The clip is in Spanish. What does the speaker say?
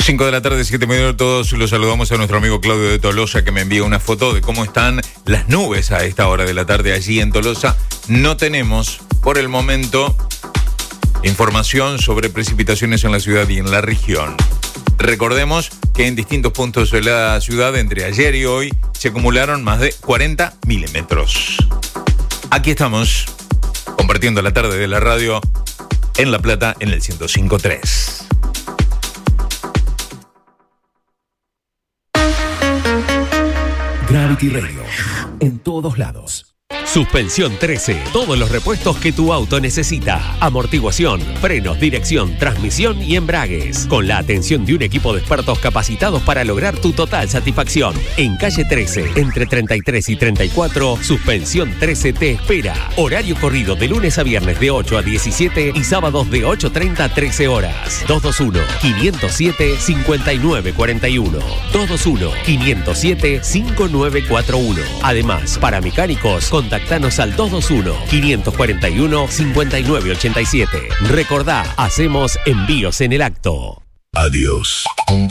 5 de la tarde, 7 minutos. Los saludamos a nuestro amigo Claudio de Tolosa, que me envía una foto de cómo están las nubes a esta hora de la tarde allí en Tolosa. No tenemos, por el momento, información sobre precipitaciones en la ciudad y en la región. Recordemos que en distintos puntos de la ciudad, entre ayer y hoy, se acumularon más de 40 milímetros. Aquí estamos, compartiendo la tarde de la radio en La Plata, en el 105.3. Gravity Radio, en todos lados. Suspensión 13, todos los repuestos que tu auto necesita. Amortiguación, frenos, dirección, transmisión y embragues. Con la atención de un equipo de expertos capacitados para lograr tu total satisfacción. En calle 13, entre 33 y 34, Suspensión 13 te espera. Horario corrido de lunes a viernes de 8 a 17 y sábados de 8:30 a 13 horas. 221-507-5941. 221-507-5941. Además, para mecánicos, contáctanos al 221-541-5987. Recordá, hacemos envíos en el acto. Adiós.